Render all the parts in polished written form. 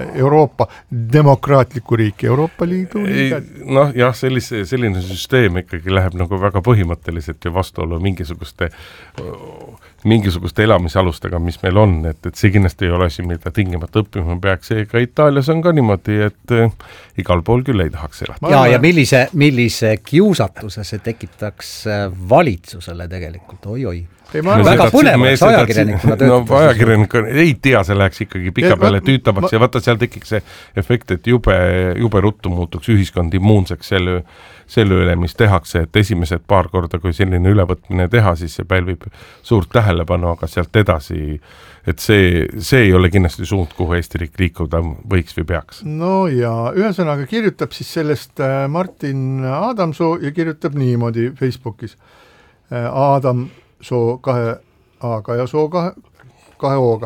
Euroopa demokraatlikku riiki, Euroopa Liidu liiget. Noh, jah, selline süsteem ikkagi läheb nagu väga põhimõtteliselt ja vastuolu mingisuguste elamisalustega, mis meil on, et see kindlasti ei ole asi, mida tingimata õppima peaks, ega Itaalias on ka niimoodi, et igal pool küll ei tahaks elada. Ja millise kiusatuse see tekitaks valitsusele tegelikult, oi. Väga põnevaks ajakirjanikuna töötab. Ajakirjanik ei tea, see läheks ikkagi pika peale tüütavaks ja vaata seal tekiks see efekt, et jube ruttu muutuks ühiskond immuunseks selle üle, mis tehakse, et esimesed paar korda, kui selline ülevõtmine teha, siis see pälvib suurt tähelepanu, aga sealt edasi, et see ei ole kindlasti suund, kuhu Eesti riik liikuda võiks või peaks. No ja ühesõnaga kirjutab siis sellest Martin Adamsoo ja kirjutab niimoodi Facebookis. Adamsoo 2 A-ga ja soo 2 O-ga.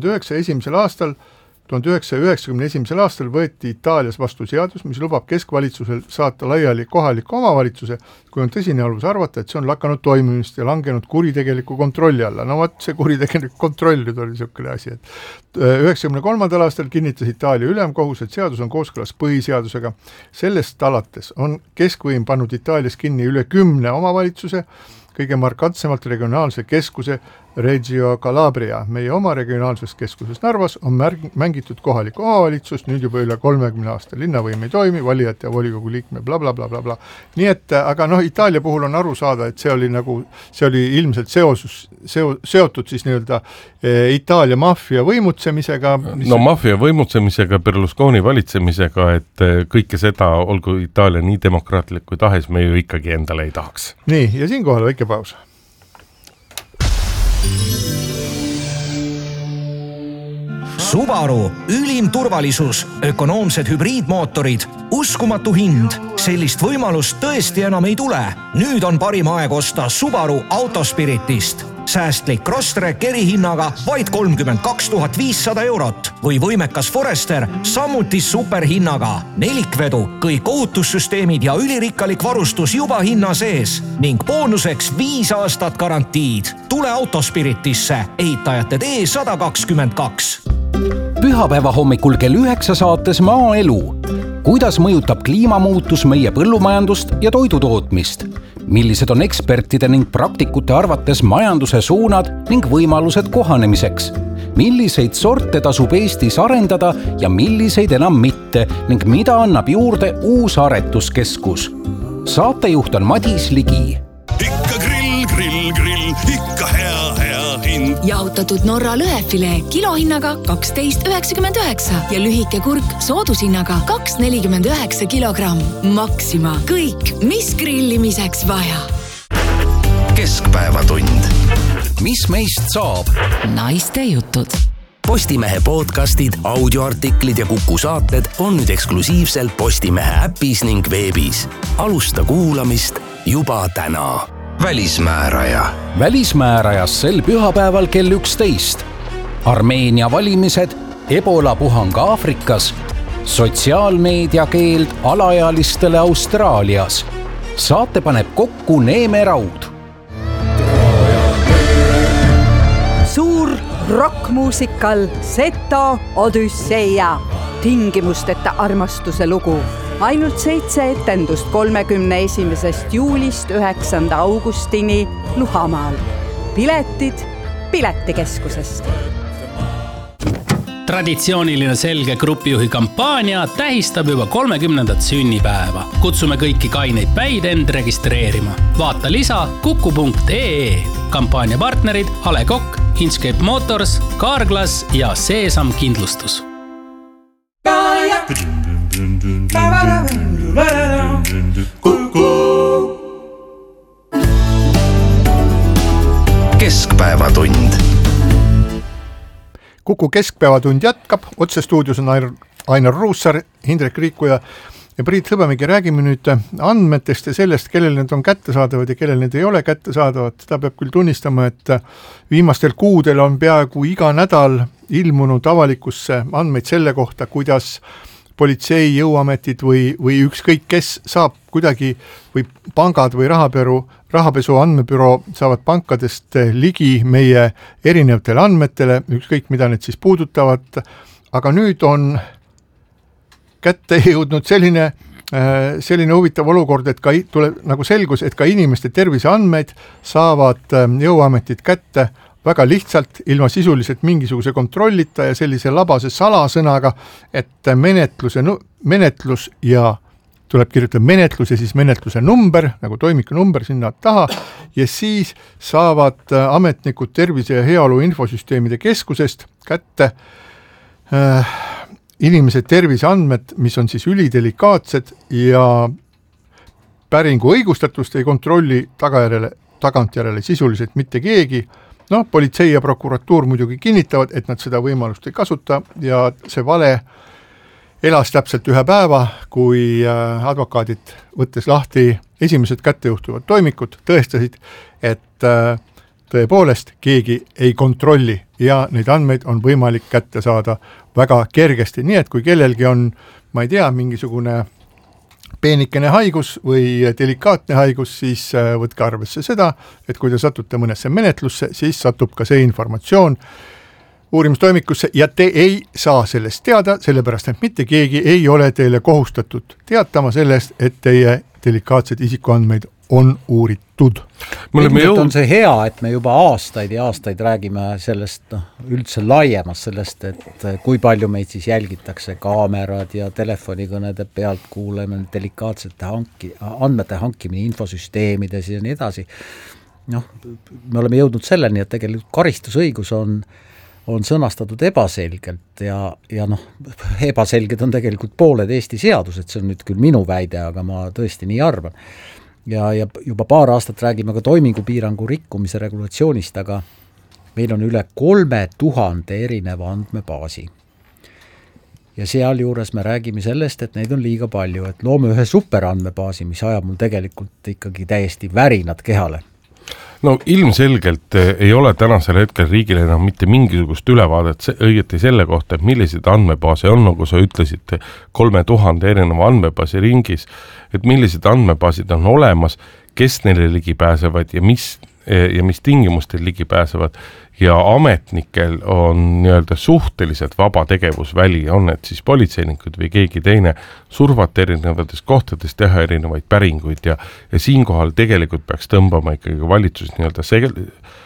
1991. aastal võeti Itaalias vastu seadus, mis lubab keskvalitsusel saata laiali kohaliku omavalitsuse, kui on tõsine alus arvata, et see on lakanud toimimist ja langenud kuritegeliku kontrolli alla. No vaat see kuritegelik kontroll nüüd oli niisugune asi, et 1993. aastal kinnitas Itaalia ülemkohus, et seadus on kooskõlas põhiseadusega. Sellest alates on keskvõim pannud Itaalias kinni üle 10 omavalitsuse, kõige markantsemalt regionaalse keskuse Reggio Calabria. Meie oma regionaalses keskuses Narvas on mängitud kohalikku omavalitsust nüüd juba üle 30 aasta. Linnavõim ei toimi, valijad ja volikogu liikme bla bla bla bla bla. Nii et, aga Itaalia puhul on aru saada, et see oli ilmselt seotud siis nii-öelda Itaalia maffia võimutsemisega. Maffia võimutsemisega, Berlusconi valitsemisega, et kõike seda, olgu Itaalia nii demokraatlik kui tahes, me ju ikkagi endale ei tahaks. Nii, ja siinkohal väike paus. Subaru, ülim turvalisus, ökonoomsed hübriidmootorid, uskumatu hind. Sellist võimalust tõesti enam ei tule. Nüüd on parim aeg osta Subaru Autospiritist. Säästlik Crosstrek erihinnaga vaid 32 500 eurot või võimekas Forester samuti superhinnaga. Nelikvedu, kõik ohutussüsteemid ja ülirikkalik varustus juba hinna sees ning boonuseks 5 aastat garantiid. Tule Autospiritisse, ehitajate tee 122. Pühapäeva hommikul kell 9 saates Maaelu. Kuidas mõjutab kliimamuutus meie põllumajandust ja toidutootmist? Millised on ekspertide ning praktikute arvates majanduse suunad ning võimalused kohanemiseks? Milliseid sorte tasub Eestis arendada ja milliseid enam mitte ning mida annab juurde uus aretuskeskus? Saatejuht on Madis Ligi. Ikka grill, ikka hea hind. Jahutatud Norra lõhefilee kilohinnaga 12,99 ja lühike kurk soodushinnaga 2,49 kilogramm. Maxima. Kõik, mis grillimiseks vaja. Keskpäevatund. Mis meist saab? Naiste jutud. Postimehe podcastid, audioartiklid ja Kuku saated on nüüd eksklusiivselt Postimehe äpis ning veebis. Alusta kuulamist juba täna. Välismääraja. Välismäärajas sel pühapäeval kell 11. Armeenia valimised, Ebola puhang Aafrikas, sotsiaalmeedia keeld alaealistele Austraalias. Saate paneb kokku Neeme Raud. Suur rockmuusikal Seto Odüsseia. Tingimusteta armastuse lugu. Ainult 7 etendust 31. juulist 9. augustini Luhamaal. Piletid Piletikeskusest. Traditsiooniline selge grupijuhi kampaania tähistab juba 30. sünnipäeva. Kutsume kõiki kaineid päid end registreerima. Vaata lisa kuku.ee. Kampaania partnerid A. Le Coq, Inchcape Motors, Carglass ja Seesam Kindlustus. Keskpäevatund. Kuku keskpäevatund jätkab, otse stuudios on Ainar Ruussaar, Hindrek Riikuja ja Priit Hõbemägi. Räägime nüüd andmetest ja sellest, kellel need on kättesaadavad ja kellel need ei ole kättesaadavad. Seda peab küll tunnistama, et viimastel kuudel on peaaegu iga nädal ilmunud avalikusse andmeid selle kohta, kuidas politsei, jõuametid või ükskõik kes saab kuidagi või pangad või rahapesu andmebüroo saavad pankadest ligi meie erinevatele andmetele, ükskõik mida need siis puudutavad. Aga nüüd on kätte jõudnud selline huvitav olukord, et ka tuleb nagu selgus, et ka inimeste terviseandmeid saavad jõuametid kätte väga lihtsalt, ilma sisuliselt mingisuguse kontrollita ja sellise labase salasõnaga, et menetlus ja tuleb kirjutada menetlus ja siis menetluse number, nagu toimiku number sinna taha, ja siis saavad ametnikud tervise ja heaolu infosüsteemide keskusest kätte inimese terviseandmed, mis on siis ülidelikaatsed ja päringu õigustatust ei kontrolli tagantjärele sisuliselt mitte keegi. Politsei ja prokuratuur muidugi kinnitavad, et nad seda võimalust ei kasuta ja see vale elas täpselt 1 päeva, kui advokaadid võttes lahti esimesed kättejuhtuvad toimikud, tõestasid, et tõepoolest keegi ei kontrolli ja neid andmeid on võimalik kätte saada väga kergesti, nii et kui kellelgi on, ma ei tea, mingisugune peenikene haigus või delikaatne haigus, siis võtke arvesse seda, et kui te satute mõnesse menetlusse, siis satub ka see informatsioon uurimistoimikusse ja te ei saa sellest teada, sellepärast et mitte keegi ei ole teile kohustatud teatama sellest, et teie delikaatsed isikuandmeid on uuritud. On see hea, et me juba aastaid ja aastaid räägime sellest üldse laiemast sellest, et kui palju meid siis jälgitakse, kaamerad ja telefonikõnede pealt kuuleme, delikaatsete andmete hankimine infosüsteemides ja nii edasi. Me oleme jõudnud selleni, et tegelikult karistusõigus on sõnastatud ebaselgelt ja ebaselged on tegelikult pooled Eesti seadused, see on nüüd küll minu väide, aga ma tõesti nii arvan. Ja juba paar aastat räägime ka toimingupiirangu rikkumise regulatsioonist, aga meil on üle 3000 erineva andmebaasi. Ja sealjuures me räägime sellest, et neid on liiga palju, et loome ühe superandmebaasi, mis ajab mul tegelikult ikkagi täiesti värinad kehale. No ilmselgelt ei ole tänasel hetkel riigil enam mitte mingisugust ülevaadet õieti selle kohta, et millised andmebaase on, nagu sa ütlesid, 3000 erineva andmebaasi ringis, et millised andmebaasid on olemas, kes neile ligi pääsevad ja mis tingimustel ligi pääsevad ja ametnikel on nii-öelda suhteliselt vaba tegevusväli, on need siis politseinikud või keegi teine survata erinevatest kohtadest, teha erinevaid päringuid ja siinkohal tegelikult peaks tõmbama ikkagi valitsus nii-öelda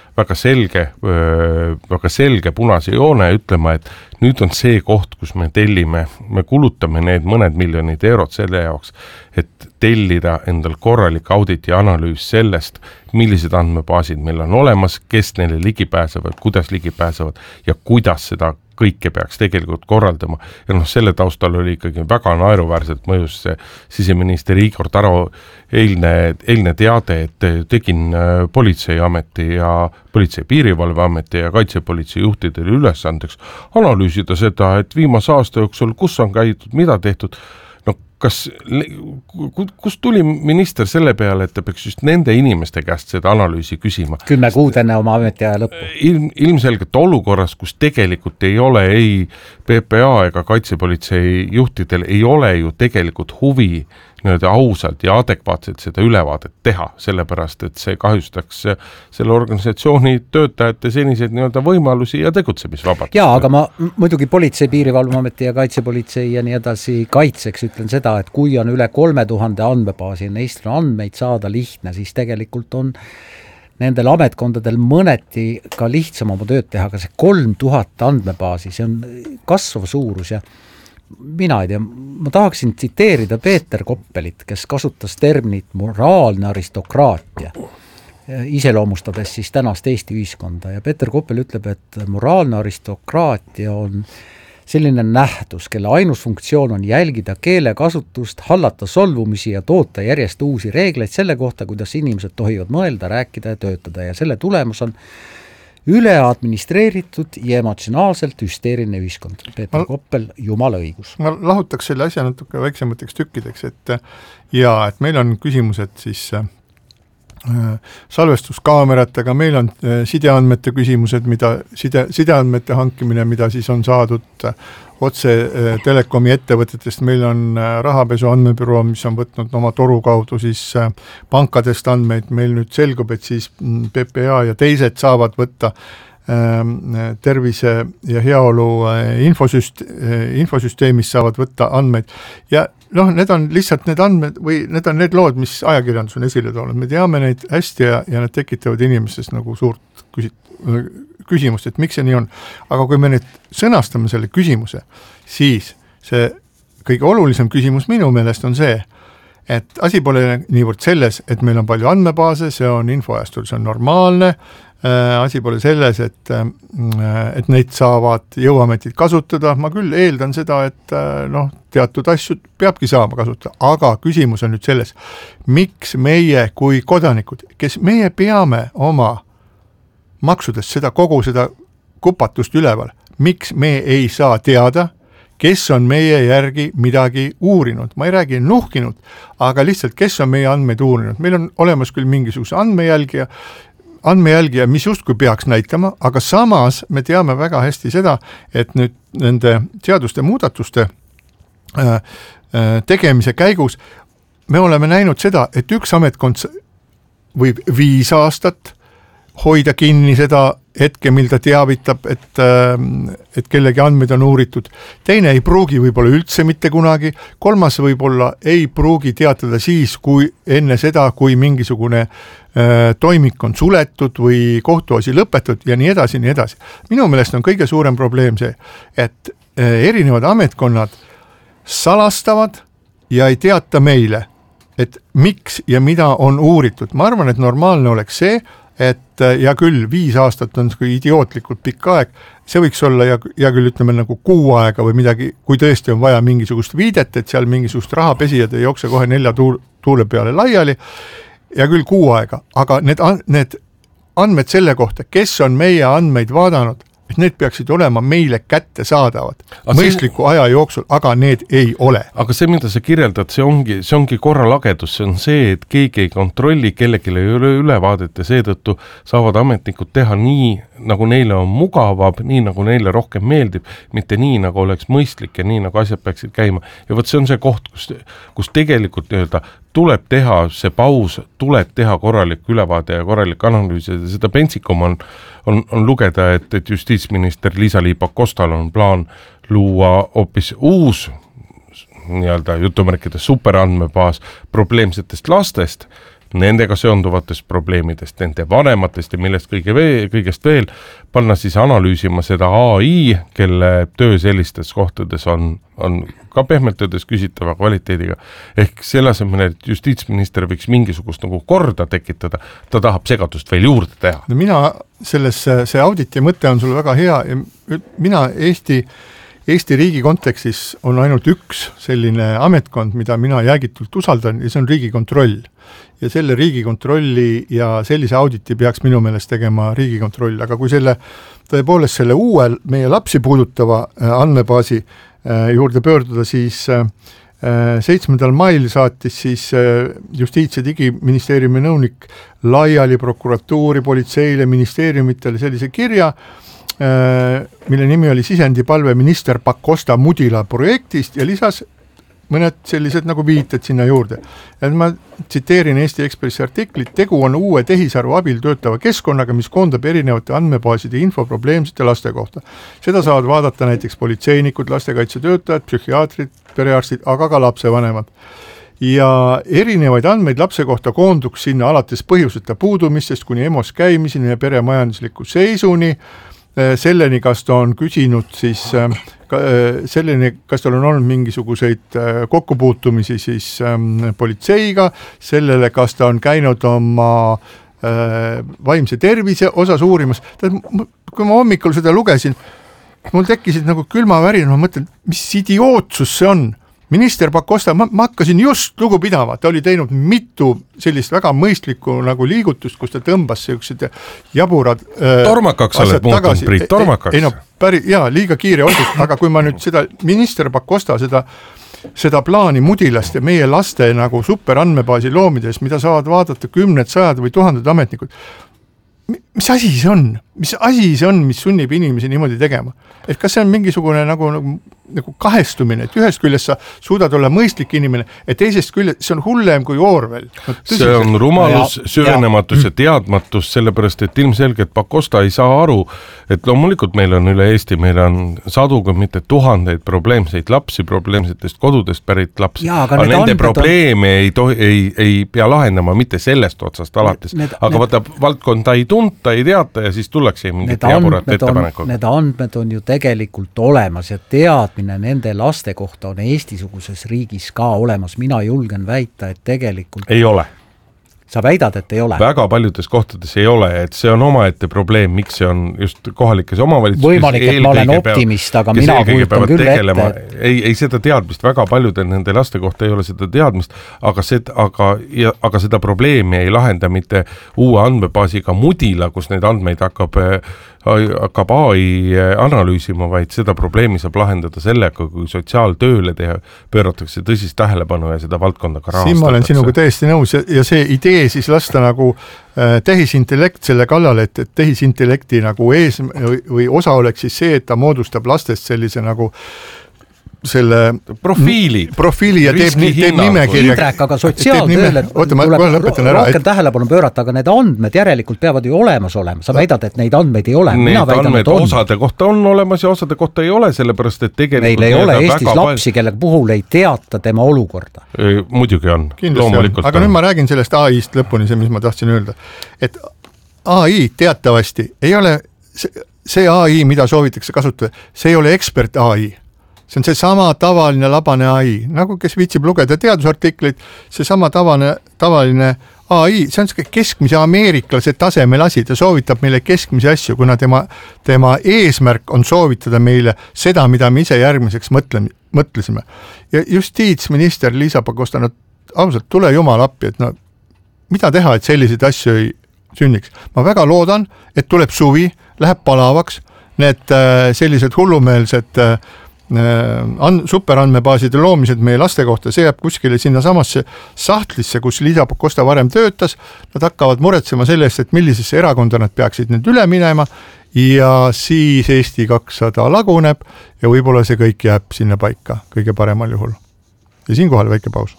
väga selge punase joone ütlema, et nüüd on see koht, kus me kulutame need mõned miljonid eurot selle jaoks, et tellida endal korralik audit ja analüüs sellest, millised andmebaasid meil on olemas, kes neile ligi pääsevad, kuidas ligi pääsevad ja kuidas seda kõike peaks tegelikult korraldama. Ja selle taustal oli ikkagi väga naeruväärselt mõjus see siseminister Igor Taro eilne teade, et tegin politseiameti ja politsei piirivalveameti ja kaitsepolitsei juhtidele ülesandeks analüüsida seda, et viimase aasta jooksul, kus on käidud, mida tehtud. Kus tuli minister selle peale, et ta peaks just nende inimeste käest seda analüüsi küsima? 10 kuud enne oma ametiaja lõppu. Ilmselgelt olukorras, kus tegelikult ei ole ei PPA ega kaitsepolitsei juhtidel ei ole ju tegelikult huvi ausalt ja adekvaatselt seda ülevaadet teha, sellepärast, et see kahjustaks selle organisatsiooni töötajate seniseid võimalusi ja tegutsemisvabadust. Jaa, aga ma muidugi politsei, piirivalveameti ja kaitsepolitsei ja nii edasi kaitseks ütlen seda, et kui on üle 3000 andmebaasi, neist on andmeid saada lihtne, siis tegelikult on nendel ametkondadel mõneti ka lihtsam oma tööd teha, aga see 3000 andmebaasi, see on kasvav suurus ja mina ei tea, ma tahaksin tsiteerida Peeter Koppelit, kes kasutas terminit moraalne aristokraatia, iseloomustades siis tänast Eesti ühiskonda ja Peeter Koppel ütleb, et moraalne aristokraatia on selline nähtus, kelle ainus funktsioon on jälgida keelekasutust, hallata solvumisi ja toota järjest uusi reegleid selle kohta, kuidas inimesed tohivad mõelda, rääkida ja töötada ja selle tulemus on üle administreeritud ja emotsionaalselt hüsteeriline ühiskond. Peeter Koppel, jumala õigus. Ma lahutaks selle asja natuke väiksemateks tükkideks, et meil on küsimused siis salvestuskaameratega, meil on sideandmete küsimused, sideandmete hankimine, mida siis on saadud otse telekomi ettevõtetest, meil on rahapesu andmebüroo, mis on võtnud oma toru kaudu siis pankadest andmeid, meil nüüd selgub, et siis PPA ja teised saavad võtta tervise ja heaolu infosüsteemis saavad võtta andmeid ja need on lihtsalt need andmed või need on need lood, mis ajakirjandus on esile toonud, me teame neid hästi ja need tekitavad inimestes nagu suurt küsimust, et miks see nii on. Aga kui me nüüd sõnastame selle küsimuse, siis see kõige olulisem küsimus minu meelest on see, et asi pole niivõrd selles, et meil on palju andmebaase, see on infoajastul, see on normaalne, asi pole selles, et neid saavad jõuametid kasutada, ma küll eeldan seda, et teatud asju peabki saama kasutada, aga küsimus on nüüd selles, miks meie kui kodanikud, kes meie peame oma maksudest kogu seda kupatust üleval, miks me ei saa teada, kes on meie järgi midagi uurinud. Ma ei räägi nuhkinud, aga lihtsalt kes on meie andmeid uurinud. Meil on olemas küll mingisuguse andmejälgija, mis justkui peaks näitama, aga samas me teame väga hästi seda, et nüüd nende seaduste muudatuste tegemise käigus me oleme näinud seda, et üks ametkond võib 5 aastat hoida kinni seda hetke, mil ta teavitab, et kellegi andmeid on uuritud. Teine ei pruugi võib-olla üldse mitte kunagi, kolmas võib-olla ei pruugi teatada siis, kui enne seda, kui mingisugune toimik on suletud või kohtuasi lõpetud ja nii edasi, nii edasi. Minu meelest on kõige suurem probleem see, et erinevad ametkonnad salastavad ja ei teata meile, et miks ja mida on uuritud. Ma arvan, et normaalne oleks see, et ja küll 5 aastat on idiootlikult pikk aeg, see võiks olla ja küll ütleme nagu 6 aega või midagi, kui tõesti on vaja mingisugust viidet, et seal mingisugust rahapesijad ei jookse kohe 4 tuule peale laiali ja küll 6 aega, aga need andmed selle kohta, kes on meie andmeid vaadanud, et need peaksid olema meile kätte saadavad mõistliku aja jooksul, aga need ei ole. Aga see, mida sa kirjeldad, see ongi korralagedus, see on see, et keegi ei kontrolli, kellelgi ei ole ülevaadet ja seetõttu saavad ametnikud teha nii, nagu neile on mugavam, nii nagu neile rohkem meeldib, mitte nii, nagu oleks mõistlik ja nii, nagu asjad peaksid käima. Ja võt see on see koht, kus tegelikult tuleb teha see paus, tuleb teha korralik ülevaade ja korralik analüüs ja seda pentsikum on lugeda, et justiitsminister Liisa-Ly Pakostal on plaan luua hoopis uus jutumärkides superandmebaas probleemsetest lastest, nendega seonduvatest probleemidest, nende vanematest ja millest kõigest veel, panna siis analüüsima seda AI, kelle töö sellistes kohtades on ka pehmelt öeldes küsitava kvaliteediga. Ehk selle asemel, et justiitsminister võiks mingisugust nagu korda tekitada, ta tahab segadust veel juurde teha. Mina see auditi mõte on sul väga hea ja mina Eesti riigi kontekstis on ainult üks selline ametkond, mida mina jäägitult usaldan ja see on Riigikontroll. Ja selle Riigikontrolli ja sellise auditi peaks minu meelest tegema Riigikontroll, aga kui tõepoolest selle uuel meie lapsi puudutava andmebaasi juurde pöörduda, siis 7. mail saatis siis Justiits- ja Digiministeeriumi nõunik laiali prokuratuuri, politseile, ministeeriumitele sellise kirja, mille nimi oli sisendipalve minister Pakosta Mudila projektist ja lisas mõned sellised nagu viited sinna juurde. Ja ma tsiteerin Eesti Ekspressi artiklit, tegu on uue tehisaru abil töötava keskkonnaga, mis koondab erinevate andmebaaside info probleemsete laste kohta. Seda saavad vaadata näiteks politseinikud, lastekaitsetöötajad, psühhiaatrid, perearstid, aga ka lapsevanemad. Ja erinevaid andmeid lapse kohta koonduks sinna alates põhjuseta puudumistest kuni EMO-s käimiseni ja peremajandusliku seisuni, selleni, kas ta on küsinud siis selleni, kas tal on olnud mingisuguseid kokkupuutumisi siis politseiga, sellele, kas ta on käinud oma vaimse tervise osas uurimas. Kui ma hommikul seda lugesin, mul tekkisid nagu külmavärin, ma mõtlen, mis idiootsus see on. Minister Pakosta, ma hakkasin just lugu pidama, ta oli teinud mitu sellist väga mõistlikku nagu liigutust, kus ta tõmbas sellised jaburad tormakaks oled muutunud, Priit, tormakaks. Liiga kiire otsus, aga kui ma nüüd seda minister Pakosta seda plaani Mudilast ja meie laste nagu superandmebaasi loomides, mida saavad vaadata 10, 100 või 1000 ametnikud, mis asi see on, mis sunnib inimesi niimoodi tegema? Et kas see on mingisugune nagu kahestumine, et ühest küljest sa suudad olla mõistlik inimene, et teisest küljest see on hullem kui Orwell. See on rumalus, süvenematus ja teadmatus, sellepärast, et ilmselgelt Pakosta ei saa aru, et loomulikult meil on üle Eesti, meil on sadu, kui mitte tuhandeid probleemseid lapsi, probleemsetest kodudest pärit lapsi, aga nende probleeme ei pea lahendama mitte sellest otsast alates, aga vaata, valdkonda ei tunta, ei teata ja siis tullakse mingit jaburat ettepanekut. Need andmed on ju tegelikult olemas ja teadmine nende laste kohta on Eesti-suguses riigis ka olemas. Mina julgen väita, et tegelikult ei ole. Sa väidad, et ei ole? Väga paljudes kohtades ei ole, et see on omaette probleem, miks see on just kohalikes omavalitsuses. Võimalik, et ma olen optimist, aga mina kujutan küll ette. Ei seda teadmist, väga paljude nende laste kohta ei ole seda teadmist, aga seda probleemi ei lahenda mitte uue andmebaasiga Mudila, kus neid andmeid hakkab AI analüüsima, vaid seda probleemi saab lahendada sellega, kui sotsiaaltööle pööratakse tõsist tähelepanu ja seda valdkonda ka rahastatakse. Siin ma olen sinuga täiesti nõus ja see idee siis lasta nagu tehisintellekt selle kallale, et tehisintellekti nagu või osa oleks siis see, et ta moodustab lastest sellise nagu selle profiili ja teeb nimekirja. Indrek, aga sotsiaaltööle tuleb rohkem tähelepanu pöörata, aga need andmed järelikult peavad ju olemas olema. Sa väidad, et neid andmeid ei ole. Need andmed osade kohta on olemas ja osade kohta ei ole, sellepärast, et tegelikult meil ei ole Eestis lapsi, kelle puhul ei teata tema olukorda. Muidugi on. Aga nüüd ma räägin sellest AI-st lõpuni, see, mis ma tahtsin öelda. Et AI teatavasti ei ole see AI, mida soovitakse kasutada, see ei ole ekspert AI. See on see sama tavaline labane AI, nagu kes viitsib lugeda teadusartikleid, see sama tavaline AI, see on keskmise ameeriklase tasemel asi, ta soovitab meile keskmise asju, kuna tema eesmärk on soovitada meile seda, mida me ise järgmiseks mõtlesime. Ja justiitsminister Liisa Pakosta, ausalt, tule jumal appi, et mida teha, et selliseid asju ei sünniks. Ma väga loodan, et tuleb suvi, läheb palavaks, need sellised hullumeelsed superandmebaaside loomised meie laste kohta, see jääb kuskile sinna samasse sahtlisse, kus Liisa Pakosta varem töötas, nad hakkavad muretsema selle eest, et millisesse erakonda nad peaksid nüüd üle minema ja siis Eesti 200 laguneb ja võib-olla see kõik jääb sinna paika kõige paremal juhul. Ja siinkohal väike paus.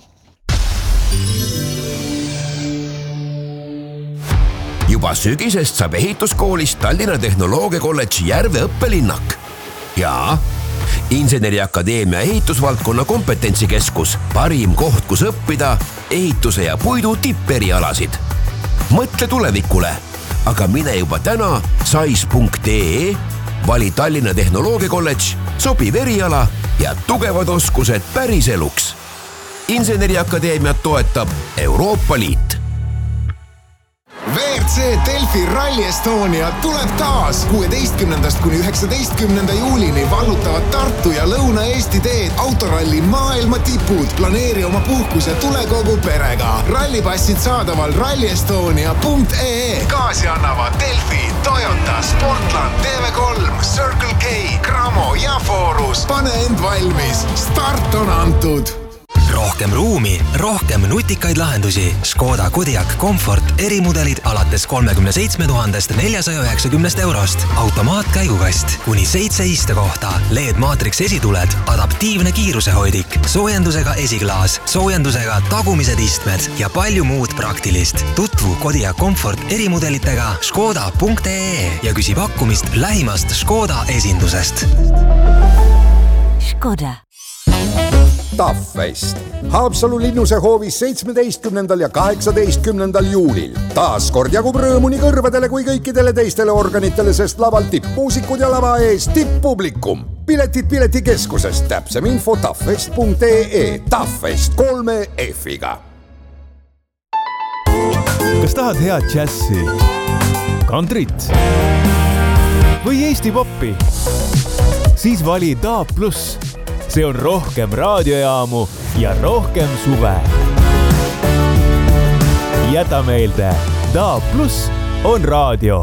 Juba sügisest saab ehituskoolist Tallinna Tehnoloogia Kolledži Järve õppelinnak. Ja Inseneriakadeemia ehitusvaldkonna kompetentsikeskus, parim koht, kus õppida ehituse ja puidu tipperialasid. Mõtle tulevikule, aga mine juba täna sais.ee, vali Tallinna Tehnoloogia Kolledž, sobiv eriala ja tugevad oskused päriseluks. Inseneriakadeemiat toetab Euroopa Liit. WRC Delfi Rally Estonia tuleb taas 16. kuni 19. juulini vallutavad Tartu ja Lõuna-Eesti teed autoralli maailma tipud. Planeeri oma puhkus ja tule kogu perega. Rallipassid saadaval rallyestonia.ee. Gaasi annavad Delfi, Toyota, Sportland, TV3, Circle K, Cramo ja Forus. Pane end valmis. Start on antud. Rohkem ruumi, rohkem nutikaid lahendusi. Škoda Kodiaq Comfort erimudelid alates 37 490 eurost. Automaatkäigukast, kuni 7 istekohta, LED Matrix esituled, adaptiivne kiirusehoidik, soojendusega esiklaas, soojendusega tagumised istmed ja palju muud praktilist. Tutvu Kodiaq Comfort erimudelitega škoda.ee ja küsi pakkumist lähimast Škoda esindusest. Škoda. Taffest. Haapsalu linnuse hoovis 17. ja 18. juulil. Taaskord jagub rõõmu nii kõrvadele kui kõikidele teistele organitele, sest laval tippmuusikud ja lava ees tipppublikum. Piletid piletikeskusest, täpsem info taffest.ee. Taffest 3 F-iga. Kas tahad head džässi, kantrit või Eesti poppi? Siis vali DAB+. See on rohkem raadiojaamu ja rohkem suve. Jäta meelde, DAB+ on raadio.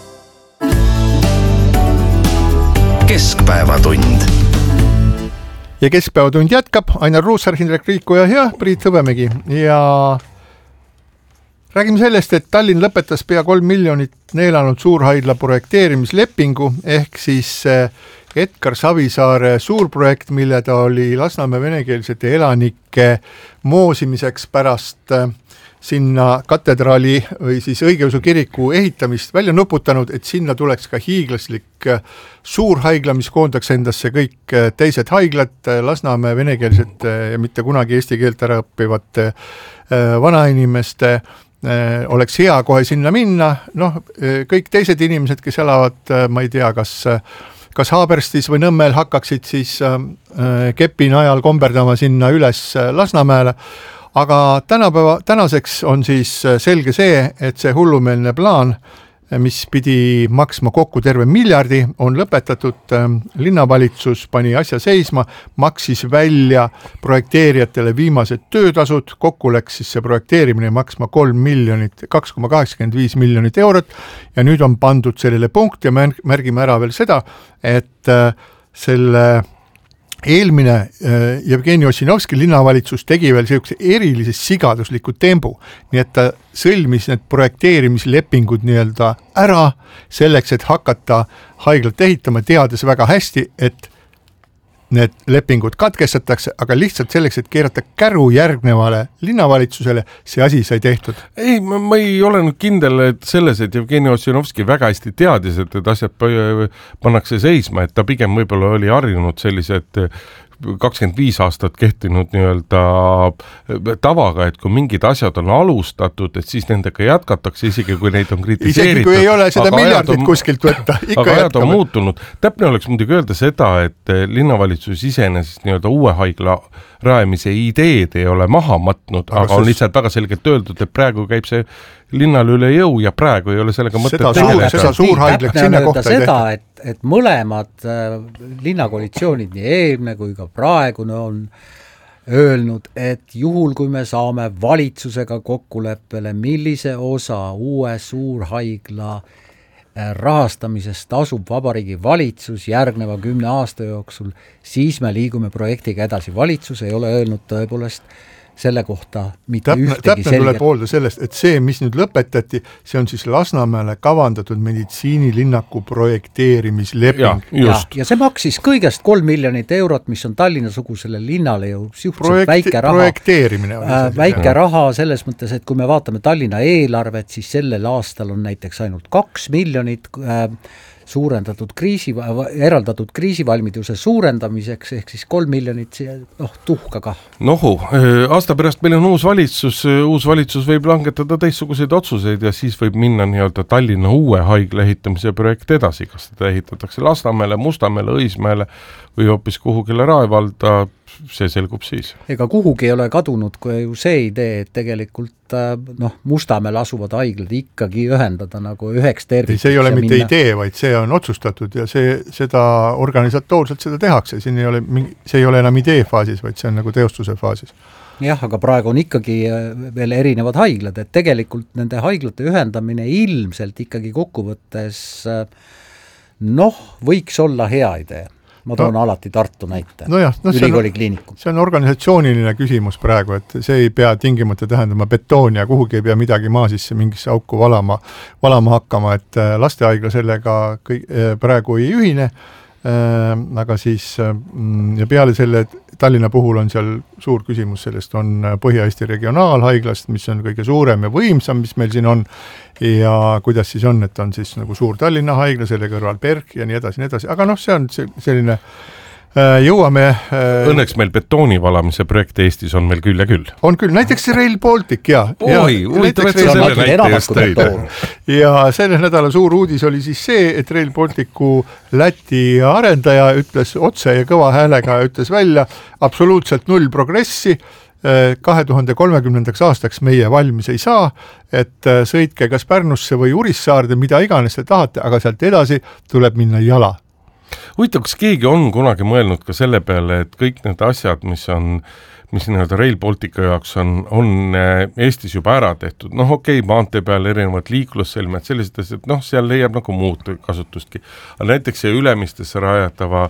Keskpäevatund. ja Keskpäevatund jätkab, Ainar Ruussaar, Hindrek Riikoja ja Priit Hõbemägi ja räägime sellest, et Tallinn lõpetas pea 3 miljonit neelanud suurhaigla projekteerimislepingu ehk siis Edgar Savisaare suurprojekt, mille ta oli Lasnamäe venekeelsete elanike moosimiseks pärast sinna katedraali või siis õigeusu kiriku ehitamist välja nuputanud, et sinna tuleks ka hiiglaslik suurhaigla, mis koondaks endasse kõik teised haiglad, Lasnamäe venekeelsete ja mitte kunagi eesti keelt ära õppivate vanainimeste, oleks hea kohe sinna minna, kõik teised inimesed, kes elavad, ma ei tea, kas Haaberstis või Nõmmel hakkaksid siis kepi najal komberdama sinna üles Lasnamäele, aga tänaseks on siis selge see, et see hullumeelne plaan, mis pidi maksma kokku terve miljardi, on lõpetatud, linnavalitsus pani asja seisma, maksis välja projekteerijatele viimased töötasud, kokku läks siis see projekteerimine maksma 2,85 miljonit eurot ja nüüd on pandud sellele punkt ja märgime ära veel seda, et selle eelmine Jevgeni Ossinovski linnavalitsus tegi veel sellise erilise sigadusliku tembu, nii et ta sõlmis need projekteerimislepingud nii-öelda ära selleks, et hakata haiglat ehitama, teades väga hästi, et need lepingud katkestatakse, aga lihtsalt selleks, et keerata käru järgnevale linnavalitsusele, see asi sai tehtud. Ei, ma ei ole nüüd kindel et selles, et Jevgeni Ossinovski väga hästi teadis, et asjad pannakse seisma, et ta pigem võib-olla oli harjunud sellised 25 aastat kehtinud nii-öelda tavaga, et kui mingid asjad on alustatud, et siis nendega jätkatakse, isegi kui neid on kritiseeritud. Isegi kui ei ole seda miljardit kuskilt võtta, ikka aga ajad on muutunud. Täpne oleks muidugi öelda seda, et linnavalitsus iseenesest nii-öelda uue haigla rajamise ideed ei ole maha matnud, aga on lihtsalt väga selgelt öeldud, et praegu käib see linnal üle jõu ja praegu ei ole sellega mõtet tegeleda. Seda suurhaiglat sinna kohta ei tehta. Et mõlemad linnakoalitsioonid, nii eelmine kui ka praegune on öelnud, et juhul kui me saame valitsusega kokkuleppele, millise osa uue suurhaigla rahastamisest tasub Vabariigi valitsus järgneva 10 aasta jooksul, siis me liigume projektiga edasi. Valitsus ei ole öelnud tõepoolest selle kohta mitte ühtegi selget. Täpne tuleb poolda sellest, et see, mis nüüd lõpetati, see on siis Lasnamäele kavandatud meditsiinilinnaku projekteerimisleping. Ja see maksis kõigest 3 miljonit eurot, mis on Tallinna-sugusele linnale ju suhteliselt väike raha. Projekteerimine. Väike raha selles mõttes, et kui me vaatame Tallinna eelarvet, siis sellel aastal on näiteks ainult 2 miljonit suurendatud eraldatud kriisivalmiduse suurendamiseks, ehk siis 3 miljonit tuhka kah. Aasta pärast meil on uus valitsus võib langetada teistsuguseid otsuseid ja siis võib minna nii-öelda Tallinna uue haigla ehitamise projekt edasi, kas seda ehitatakse Lasnamäele, Mustamäele, Õismäele või hoopis kuhugile Raevalda, see selgub siis. Ega kuhugi ei ole kadunud kui ju see idee, et tegelikult Mustamäel asuvad haiglad ikkagi ühendada nagu üheks tervikuks. See ei ole mitte idee, vaid see on otsustatud ja seda organisatoorselt seda tehakse, see ei ole enam idee faasis, vaid see on nagu teostuse faasis. Jah, aga praegu on ikkagi veel erinevad haiglad, et tegelikult nende haiglate ühendamine ilmselt ikkagi kokkuvõttes võiks olla hea idee. Ma toon alati Tartu näite, ülikooli kliinikum. See on organisatsiooniline küsimus praegu, et see ei pea tingimata tähendama betooni ja kuhugi ei pea midagi maa sisse mingisse auku valama hakkama, et lastehaigla sellega praegu ei ühine, aga siis ja peale selle Tallinna puhul on seal suur küsimus, sellest on Põhja-Eesti regionaalhaiglast, mis on kõige suurem ja võimsam, mis meil siin on ja kuidas siis on, et on siis nagu suur Tallinna haigla, selle kõrval PERH ja nii edasi, aga see on selline jõuame... Õnneks meil betooni valamise projekt Eestis on meil küll ja küll. On küll, näiteks Rail Baltic ja selle nädala suur uudis oli siis see, et Rail Balticu Läti arendaja ütles otse ja kõva häälega ütles välja absoluutselt 0 progressi, 2030. aastaks meie valmis ei saa, et sõitke kas Pärnusse või Urissaarde, mida iganes te tahate, aga sealt edasi tuleb minna jala. Huvitav, kas keegi on kunagi mõelnud ka selle peale, et kõik need asjad, mis nii-öelda Rail Baltica jaoks on Eestis juba ära tehtud, maantee peal erinevad liiklusselmed, sellised asjad, seal leiab nagu muud kasutustki. Aga näiteks see Ülemistesse rajatava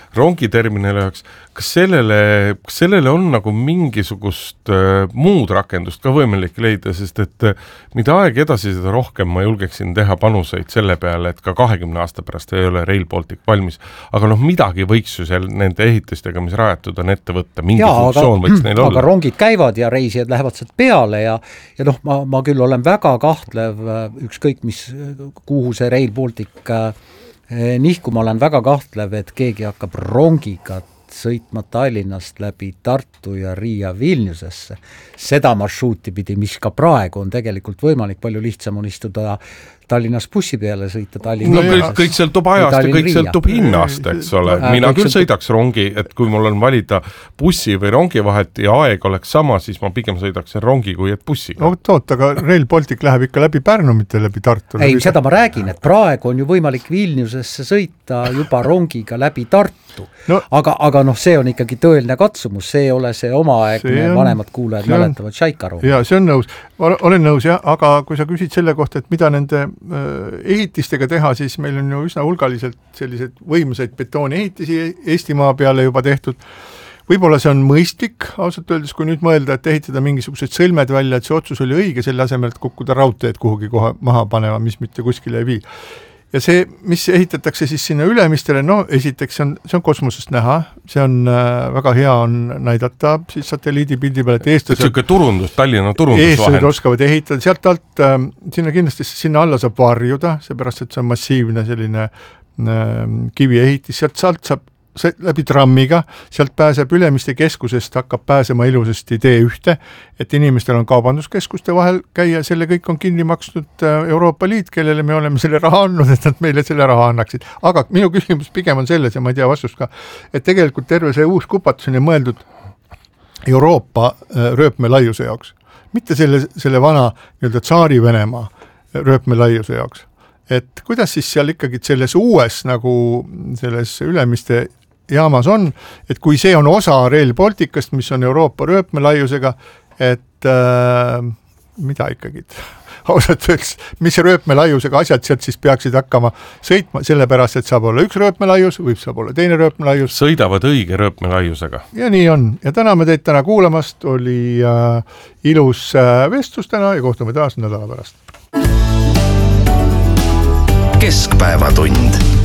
rongiterminali jaoks, kas sellele on nagu mingisugust muud rakendust ka võimalik leida, sest et mida aeg edasi, seda rohkem ma julgeksin teha panuseid selle peale, et ka 20 aasta pärast ei ole Rail Baltic valmis, aga midagi võiks ju seal nende ehitistega, mis rajatud on ette võtta, mingi funktsioon võiks neil olla. Aga rongid käivad ja reisijad lähevad sealt peale ja ma küll olen väga kahtlev, ükskõik kuhu see Rail Baltic nihkuma olen väga kahtlev, et keegi hakkab rongiga sõitma Tallinnast läbi Tartu ja Riia Vilniusesse. Seda marsruuti pidi, mis ka praegu on tegelikult võimalik, palju lihtsam on istuda Tallinnas bussi peale sõita Tallinnas. Kõik sõltub ajast ja kõik sõltub hinnast, eks ole. Mina küll sõidaks rongi, et kui mul on valida bussi või rongi vahet ja aeg oleks sama, siis ma pigem sõidaks rongi kui et bussiga. Aga Rail Baltic läheb ikka läbi Pärnu, mitte läbi Tartu. Ei, seda ma räägin, et praegu on ju võimalik Vilniusesse sõita juba rongiga läbi Tartu. Aga see on ikkagi tõeline katsumus, see ei ole see omaaegne vanemad kuulajad mäletavad Šaikaru. Ja see on nõus. Olen nõus, aga kui sa küsid selle kohta, et mida nende ehitistega teha, siis meil on ju üsna hulgaliselt sellised võimsaid betooniehitisi Eestimaa peale juba tehtud. Võib-olla see on mõistlik, ausalt öeldes, kui nüüd mõelda, et ehitada mingisugused sõlmed välja, et see otsus oli õige selle asemel, et kukkuda raudteed kuhugi kohe maha panema, mis mitte kuskile ei vii. Ja see, mis ehitatakse siis sinna ülemistele, esiteks see on kosmosest näha, see on väga hea on näidata siis satelliidipildi peale, et eestlased turundus, Tallinna turundusvahend. Oskavad ehitada, sealt alt sinna kindlasti sinna alla saab varjuda, seepärast, et see on massiivne selline kiviehitis, sealt saab läbi trammiga, sealt pääseb Ülemiste keskusest, hakkab pääsema ilusasti T1, et inimestel on kaubanduskeskuste vahel käia, selle kõik on kinni maksnud Euroopa Liit, kellele me oleme selle raha andnud, et nad meile selle raha annaksid. Aga minu küsimus pigem on selles, ja ma ei tea vastust ka, et tegelikult terve see uus kupatus on mõeldud Euroopa rööpmelaiuse jaoks. Mitte selle vana tsaari Venemaa rööpmelaiuse jaoks. Et kuidas siis seal ikkagi selles uues nagu selles Ülemiste jaamas on, et kui see on osa Rail Balticast, mis on Euroopa rööpmelaiusega, et mida ikkagi ausalt öeldes, mis rööpmelaiusega asjad sealt siis peaksid hakkama sõitma, sellepärast, et saab olla üks rööpmelaius, saab olla teine rööpmelaius. Sõidavad õige rööpmelaiusega. Ja nii on. Ja täname teid täna kuulamast, oli ilus vestlus täna ja kohtume taas nädala pärast. Keskpäevatund.